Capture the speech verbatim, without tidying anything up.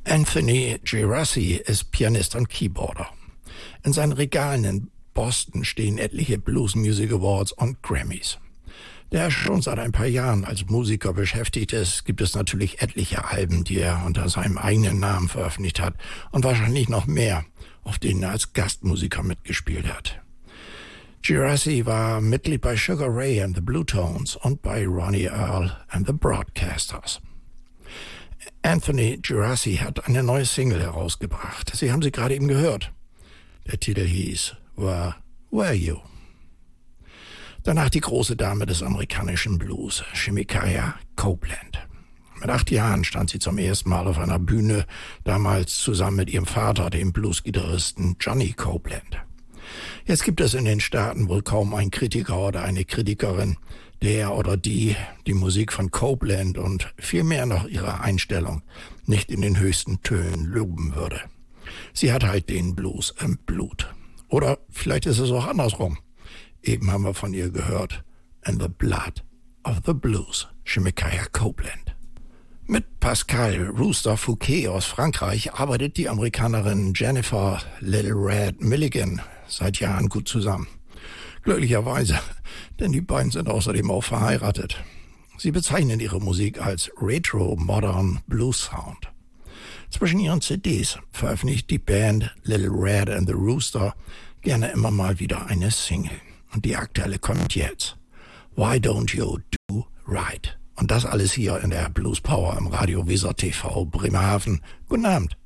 Anthony Girassi ist Pianist und Keyboarder. In seinen Regalen in Boston stehen etliche Blues Music Awards und Grammys. Der schon seit ein paar Jahren als Musiker beschäftigt ist, gibt es natürlich etliche Alben, die er unter seinem eigenen Namen veröffentlicht hat und wahrscheinlich noch mehr, auf denen er als Gastmusiker mitgespielt hat. Girassi war Mitglied bei Sugar Ray and the Bluetones und bei Ronnie Earl and the Broadcasters. Anthony Girassi hat eine neue Single herausgebracht. Sie haben sie gerade eben gehört. Der Titel hieß Where Were You? Danach die große Dame des amerikanischen Blues, Shemekia Copeland. Mit acht Jahren stand sie zum ersten Mal auf einer Bühne, damals zusammen mit ihrem Vater, dem Bluesgitarristen Johnny Copeland. Jetzt gibt es in den Staaten wohl kaum einen Kritiker oder eine Kritikerin, der oder die die Musik von Copeland und vielmehr noch ihre Einstellung nicht in den höchsten Tönen loben würde. Sie hat halt den Blues im Blut. Oder vielleicht ist es auch andersrum. Eben haben wir von ihr gehört, In the Blood of the Blues, Shemekia Copeland. Mit Pascal Rooster Fouquet aus Frankreich arbeitet die Amerikanerin Jennifer Little Red Milligan seit Jahren gut zusammen. Glücklicherweise, denn die beiden sind außerdem auch verheiratet. Sie bezeichnen ihre Musik als Retro-Modern Blues Sound. Zwischen ihren C Ds veröffentlicht die Band Little Red and the Rooster gerne immer mal wieder eine Single. Und die aktuelle kommt jetzt. Why Don't You Do Right? Und das alles hier in der Blues Power im Radio Weser T V Bremerhaven. Guten Abend.